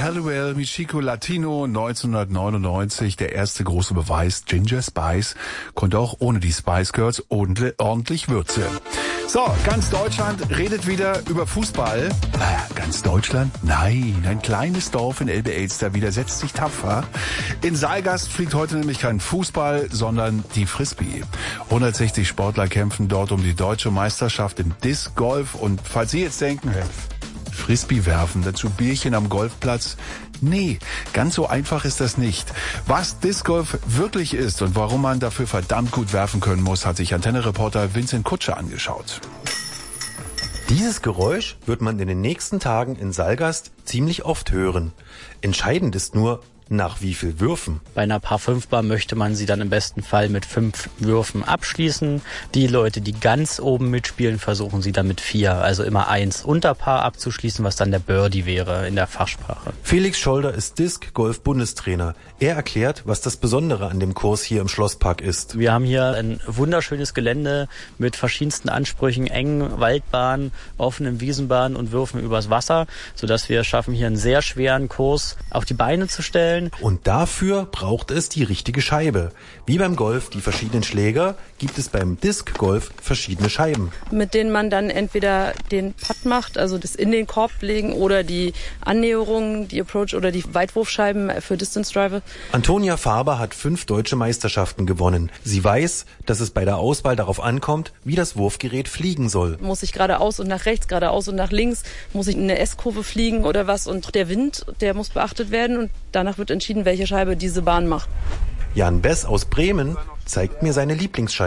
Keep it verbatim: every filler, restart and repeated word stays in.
Halliwell mit Chico Latino neunzehnhundertneunundneunzig. Der erste große Beweis, Ginger Spice konnte auch ohne die Spice Girls ordentlich Würze. So, ganz Deutschland redet wieder über Fußball. Naja, ganz Deutschland? Nein, ein kleines Dorf in Elbe-Elster widersetzt sich tapfer. In Saalgast fliegt heute nämlich kein Fußball, sondern die Frisbee. hundertsechzig Sportler kämpfen dort um die deutsche Meisterschaft im Disc Golf. Und falls Sie jetzt denken, Frisbee werfen, dazu Bierchen am Golfplatz. Nee, ganz so einfach ist das nicht. Was Disc Golf wirklich ist und warum man dafür verdammt gut werfen können muss, hat sich Antenne-Reporter Vincent Kutscher angeschaut. Dieses Geräusch wird man in den nächsten Tagen in Saalgast ziemlich oft hören. Entscheidend ist nur, nach wie viel Würfen? Bei einer Par fünf Bar möchte man sie dann im besten Fall mit fünf Würfen abschließen. Die Leute, die ganz oben mitspielen, versuchen sie dann mit vier, also immer eins unter Par abzuschließen, was dann der Birdie wäre in der Fachsprache. Felix Scholder ist Disc-Golf-Bundestrainer. Er erklärt, was das Besondere an dem Kurs hier im Schlosspark ist. Wir haben hier ein wunderschönes Gelände mit verschiedensten Ansprüchen, engen Waldbahnen, offenen Wiesenbahnen und Würfen übers Wasser, sodass wir es schaffen, hier einen sehr schweren Kurs auf die Beine zu stellen. Und dafür braucht es die richtige Scheibe. Wie beim Golf die verschiedenen Schläger, gibt es beim Disc Golf verschiedene Scheiben. Mit denen man dann entweder den Putt macht, also das in den Korb legen, oder die Annäherung, die Approach oder die Weitwurfscheiben für Distance Drive. Antonia Faber hat fünf deutsche Meisterschaften gewonnen. Sie weiß, dass es bei der Auswahl darauf ankommt, wie das Wurfgerät fliegen soll. Muss ich geradeaus und nach rechts, geradeaus und nach links, muss ich in eine S-Kurve fliegen oder was? Und der Wind, der muss beachtet werden und danach wird entschieden, welche Scheibe diese Bahn macht. Jan Bess aus Bremen zeigt mir seine Lieblingsscheibe.